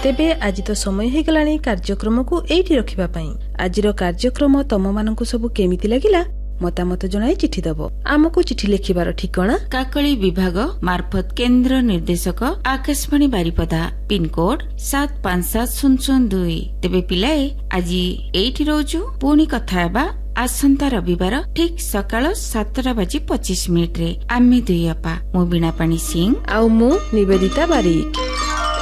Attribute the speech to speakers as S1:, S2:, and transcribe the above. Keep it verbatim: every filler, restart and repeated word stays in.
S1: तेबे आज तो समय हो गलानी कार्यक्रम को एठी रखिबा पई। आजिर कार्यक्रम तम मानकु सब केमिति लागिला मतामत जणाई चिठी दबो। आमको चिठी लिखिबार ठिकाना
S2: काकली विभाग मार्फत केंद्र निर्देशक आकाशवाणी बारिपदा पिनकोड सात पांच सात शून्य शून्य दुई। तेबे पिलाए आज एठी रोजु पुणी कथा हेबा आसंता रविवार ठीक सकाळ सातटा बाजी पच्चीस मिनिट रे। आमे दुई अपा मु बीणा पाणी सिंह
S1: आउ मु निवेदिता बारिक।